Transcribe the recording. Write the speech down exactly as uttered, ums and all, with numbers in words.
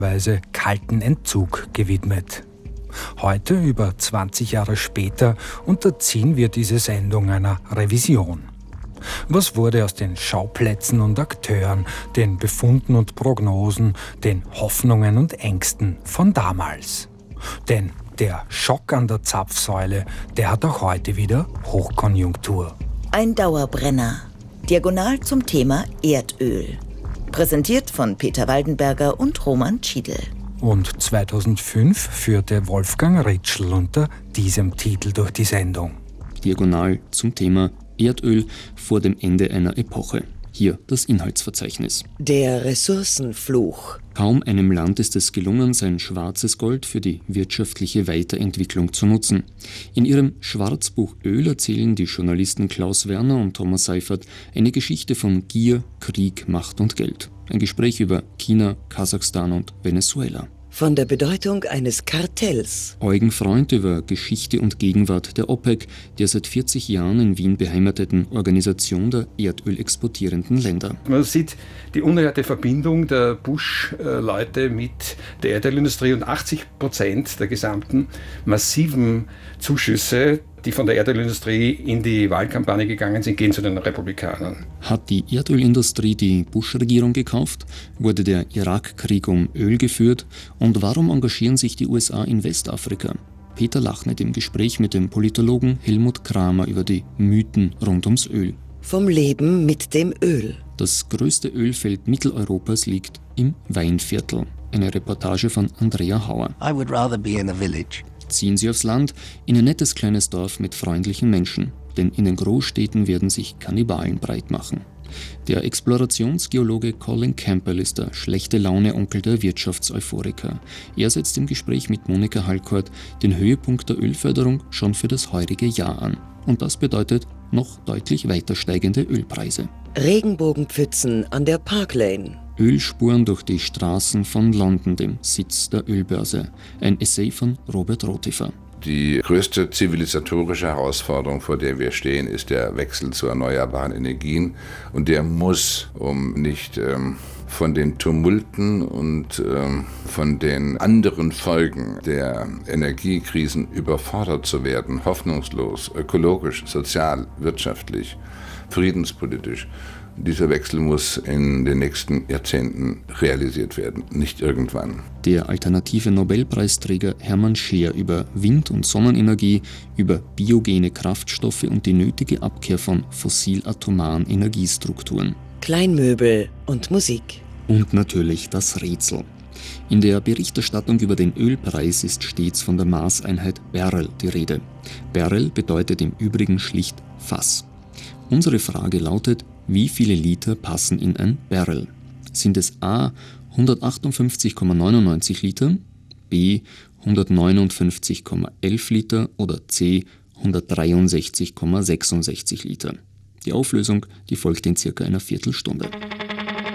weise kalten Entzug gewidmet. Heute, über zwanzig Jahre später, unterziehen wir diese Sendung einer Revision. Was wurde aus den Schauplätzen und Akteuren, den Befunden und Prognosen, den Hoffnungen und Ängsten von damals? Denn der Schock an der Zapfsäule, der hat auch heute wieder Hochkonjunktur. Ein Dauerbrenner. Diagonal zum Thema Erdöl. Präsentiert von Peter Waldenberger und Roman Schiedl. Und zweitausendfünf führte Wolfgang Ritschl unter diesem Titel durch die Sendung. Diagonal zum Thema Erdöl vor dem Ende einer Epoche. Hier das Inhaltsverzeichnis. Der Ressourcenfluch. Kaum einem Land ist es gelungen, sein schwarzes Gold für die wirtschaftliche Weiterentwicklung zu nutzen. In ihrem Schwarzbuch Öl erzählen die Journalisten Klaus Werner und Thomas Seifert eine Geschichte von Gier, Krieg, Macht und Geld. Ein Gespräch über China, Kasachstan und Venezuela. Von der Bedeutung eines Kartells. Eugen Freund über Geschichte und Gegenwart der OPEC, der seit vierzig Jahren in Wien beheimateten Organisation der erdölexportierenden Länder. Man sieht die unerhörte Verbindung der Bush-Leute mit der Erdölindustrie und achtzig Prozent der gesamten massiven Zuschüsse, die von der Erdölindustrie in die Wahlkampagne gegangen sind, gehen zu den Republikanern. Hat die Erdölindustrie die Bush-Regierung gekauft? Wurde der Irakkrieg um Öl geführt? Und warum engagieren sich die U S A in Westafrika? Peter Lachnet im Gespräch mit dem Politologen Helmut Kramer über die Mythen rund ums Öl. Vom Leben mit dem Öl. Das größte Ölfeld Mitteleuropas liegt im Weinviertel. Eine Reportage von Andrea Hauer. I would rather be in a village. Ziehen Sie aufs Land, in ein nettes kleines Dorf mit freundlichen Menschen. Denn in den Großstädten werden sich Kannibalen breit machen. Der Explorationsgeologe Colin Campbell ist der schlechte Laune-Onkel der Wirtschaftseuphoriker. Er setzt im Gespräch mit Monika Halkort den Höhepunkt der Ölförderung schon für das heurige Jahr an. Und das bedeutet noch deutlich weiter steigende Ölpreise. Regenbogenpfützen an der Park Lane. Ölspuren durch die Straßen von London, dem Sitz der Ölbörse. Ein Essay von Robert Rotifer. Die größte zivilisatorische Herausforderung, vor der wir stehen, ist der Wechsel zu erneuerbaren Energien. Und der muss, um nicht ähm, von den Tumulten und ähm, von den anderen Folgen der Energiekrisen überfordert zu werden, hoffnungslos, ökologisch, sozial, wirtschaftlich, friedenspolitisch. Dieser Wechsel muss in den nächsten Jahrzehnten realisiert werden, nicht irgendwann. Der alternative Nobelpreisträger Hermann Scheer über Wind- und Sonnenenergie, über biogene Kraftstoffe und die nötige Abkehr von fossil-atomaren Energiestrukturen. Kleinmöbel und Musik. Und natürlich das Rätsel. In der Berichterstattung über den Ölpreis ist stets von der Maßeinheit Barrel die Rede. Barrel bedeutet im Übrigen schlicht Fass. Unsere Frage lautet: Wie viele Liter passen in ein Barrel? Sind es A hundertachtundfünfzig Komma neunundneunzig Liter, B hundertneunundfünfzig Komma elf Liter oder C hundertdreiundsechzig Komma sechsundsechzig Liter? Die Auflösung, die folgt in circa einer Viertelstunde.